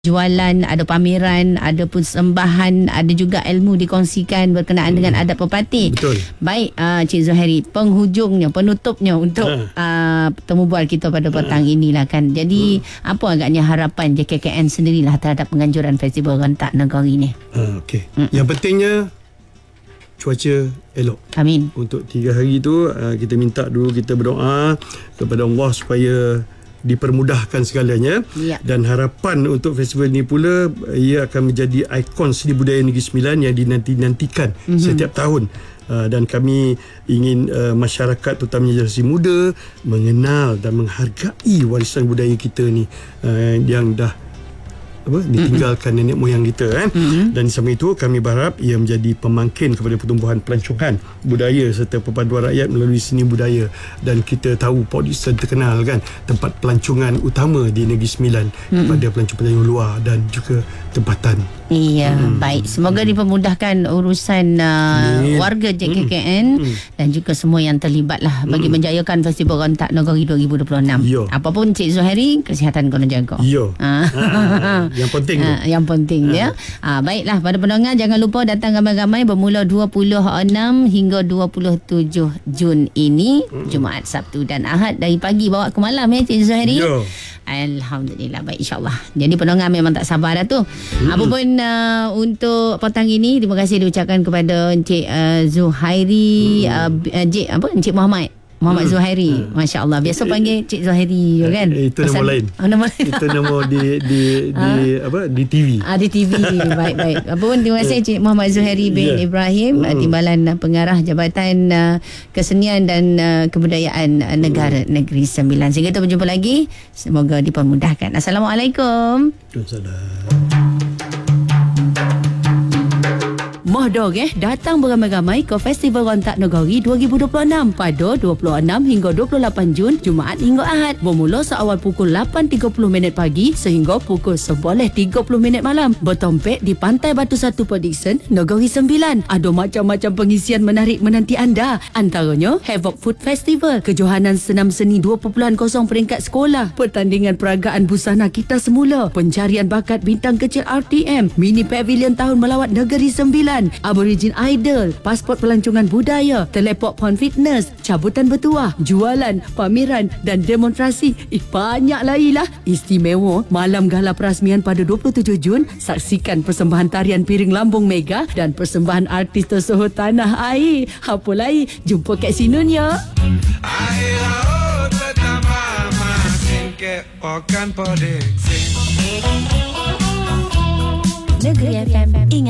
jualan, ada pameran, ada pun sembahan, ada juga ilmu dikongsikan berkenaan dengan adat pepatih. Betul. Baik, Cik Zuhairi, penghujungnya, penutupnya untuk temu bual kita pada petang inilah kan. Jadi apa agaknya harapan JKKN sendirilah terhadap penganjuran Festival Rentak Negeri ni? Okey. Yang pentingnya cuaca elok. Amin. Untuk 3 hari tu kita minta dulu, kita berdoa kepada Allah supaya dipermudahkan segalanya. Dan harapan untuk festival ini pula, ia akan menjadi ikon seni budaya Negeri Sembilan yang dinanti-nantikan setiap tahun. Dan kami ingin masyarakat, terutamanya generasi muda, mengenal dan menghargai warisan budaya kita ni yang dah ditinggalkan nenek moyang kita Dan di samping itu kami berharap ia menjadi pemangkin kepada pertumbuhan pelancongan budaya serta perpaduan rakyat melalui seni budaya. Dan kita tahu Port Dickson terkenal kan, tempat pelancongan utama di Negeri Sembilan kepada pelancong-pelancong luar dan juga tempatan. Iya, baik. Semoga dipermudahkan urusan warga JKKN dan juga semua yang terlibat lah bagi menjayakan Festival Rentak Negeri 2026. Apapun Cik Zuhairi, kesihatan kena jaga. Yang penting yang penting ya. Baiklah, pada pendengar jangan lupa datang ramai-ramai bermula 26 hingga 27 Jun ini, Jumaat, Sabtu dan Ahad, dari pagi bawa ke malam ya Cik Zuhairi. Alhamdulillah, baik, insyaAllah. Jadi pendengar memang tak sabar dah tu. Apapun untuk petang ini, terima kasih diucapkan kepada Encik Zuhairi, Encik Muhammad Zuhairi. Masya Allah. Biasa panggil Cik Zuhairi kan? Itu nama lain. Nama lain. Itu nama di TV. Di TV. Baik. Apapun, terima kasih Cik Muhammad Zuhairi bin Ibrahim, Timbalan Pengarah Jabatan Kesenian dan Kebudayaan Negara Negeri Sembilan. Sehingga kita berjumpa lagi. Semoga dipermudahkan. Assalamualaikum. Waalaikumsalam. Mohdor datang beramai-ramai ke Festival Rentak Negeri 2026 pada 26 hingga 28 Jun, Jumaat hingga Ahad. Bermula seawal pukul 8.30 pagi sehingga pukul 11.30 malam. Bertompek di Pantai Batu Satu Port Dickson, Negeri Sembilan. Ada macam-macam pengisian menarik menanti anda. Antaranya Havoc Food Festival, kejohanan senam seni 2.0 peringkat sekolah, pertandingan peragaan busana kita semula, pencarian bakat bintang kecil RTM, mini pavilion tahun melawat Negeri Sembilan, Aborigin Idol, pasport pelancongan budaya, teleport pon fitness, cabutan bertuah, jualan, pameran dan demonstrasi. Banyak lagi lah. Istimewa malam gala perasmian pada 27 Jun. Saksikan persembahan tarian piring lambung mega dan persembahan artis tersohor tanah air. Apa lagi? Jumpa kat sini ya. Negeri FM. Ingat